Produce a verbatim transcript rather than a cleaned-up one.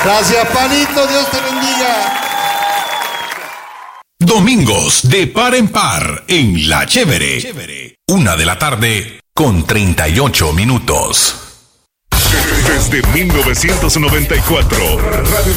Gracias, Panito, Dios te bendiga. Domingos de par en par en La Chévere. Una de la tarde con treinta y ocho minutos. Desde mil novecientos noventa y cuatro, Radio